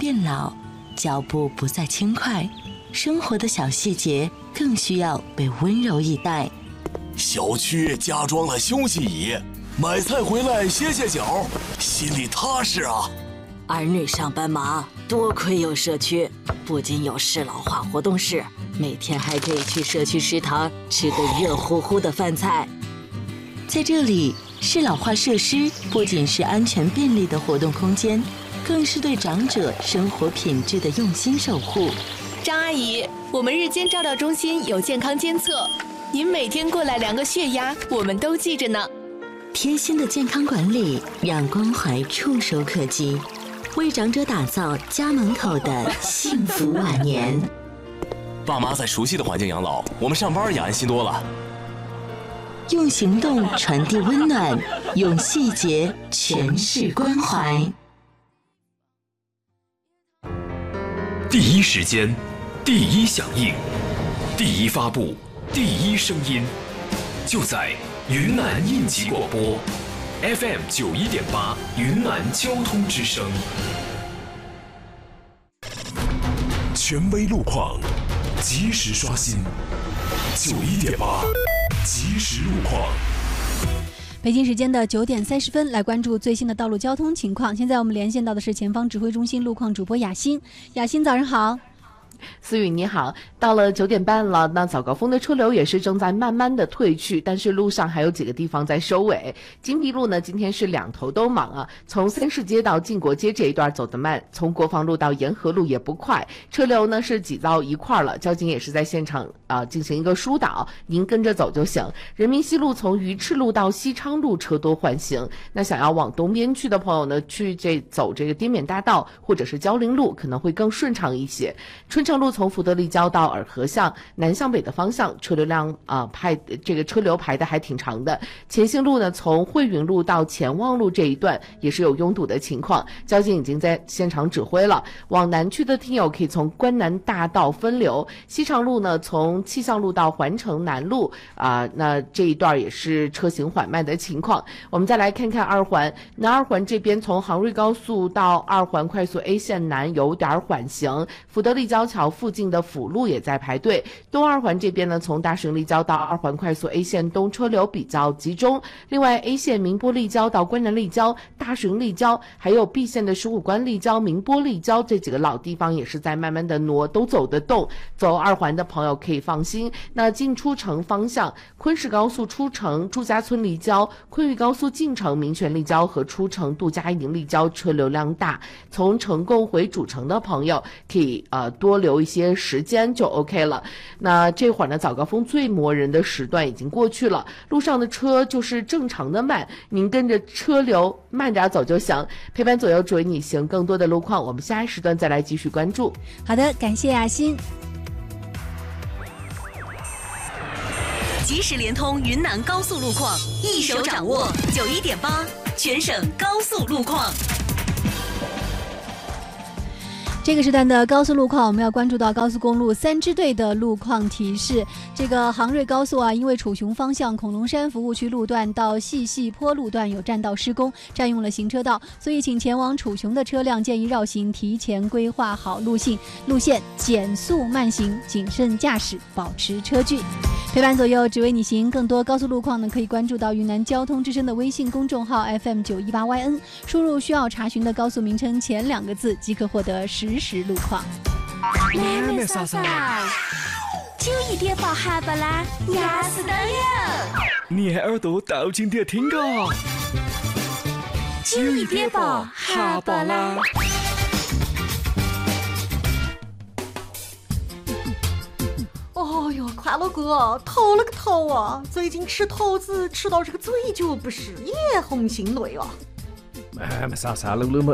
变老，脚步不再轻快，生活的小细节更需要被温柔以待。 小区加装了休息椅，买菜回来歇歇脚，心里踏实啊。 儿女上班忙，多亏有社区，不仅有适老化活动室，每天还可以去社区食堂吃个热乎乎的饭菜。 在这里，适老化设施不仅是安全便利的活动空间，更是对长者生活品质的用心守护。 张阿姨，我们日间照料中心有健康监测，您每天过来量个血压，我们都记着呢。 贴心的健康管理，让关怀触手可及，为长者打造家门口的幸福晚年。 爸妈在熟悉的环境养老，我们上班也安心多了。 用行动传递温暖，用细节诠释关怀。 第一时间，第一响应，第一发布，第一声音，就在云南应急广播 FM 91.8云南交通之声。权威路况，及时刷新91.8即时路况。 北京时间的9点30分，来关注最新的道路交通情况。现在我们连线到的是前方指挥中心路况主播雅欣。雅欣，早上好。 思雨你好，到了9点半了，那早高峰的车流也是正在慢慢的退去，但是路上还有几个地方在收尾。金碧路呢，今天是两头都忙啊，从三市街到晋国街这一段走得慢，从国防路到沿河路也不快，车流呢是挤到一块了，交警也是在现场进行一个疏导，您跟着走就行。人民西路从鱼翅路到西昌路车多缓行，那想要往东边去的朋友呢，去走这个滇缅大道或者是蕉陵路可能会更顺畅一些。春城路从福德立交到洱河巷南向北的方向，车流量车流排的还挺长的。前行路呢，从汇云路到前望路这一段也是有拥堵的情况，交警已经在现场指挥了。往南去的听友可以从关南大道分流。西长路呢，从气象路到环城南路那这一段也是车行缓慢的情况。我们再来看看二环，南二环这边从杭瑞高速到二环快速 A 线南有点缓行，福德立交桥附近的辅路也在排队。东二环这边呢，从大顺立交到二环快速 A 线东车流比较集中。另外 A 线宁波立交到关南立交、大顺立交，还有 B 线的石虎关立交、宁波立交这几个老地方也是在慢慢的挪，都走得动。走二环的朋友可以放心。那进出城方向，昆石高速出城朱家村立交、昆玉高速进城民权立交和出城杜家营立交车流量大。从成贡回主城的朋友可以多留一些时间就 OK 了。那这会儿呢，早高峰最磨人的时段已经过去了，路上的车就是正常的慢，您跟着车流慢点走就行。陪伴左右主为你行，更多的路况我们下一时段再来继续关注。 好的，感谢雅欣。 即时联通云南高速路况，一手掌握91.8全省高速路况。 这个时段的高速路况，我们要关注到高速公路3支队的路况提示。这个杭瑞高速因为楚雄方向恐龙山服务区路段到细坡路段有占道施工，占用了行车道，所以请前往楚雄的车辆建议绕行提前规划好路线，减速慢行，谨慎驾驶，保持车距。陪伴左右，只为你行。更多高速路况呢，可以关注到云南交通之声的微信公众号 FM918YN， 输入需要查询的高速名称前2个字，即可获得实时路况。 妹妹嫂嫂，91.8哈巴拉，压死的哟！ 你耳朵倒进点听个 91.8哈巴拉。 哦哟，快乐哥，头了个头啊！最近吃桃子吃到这个嘴就不是，也红心累啊。 妹妹嫂嫂，露露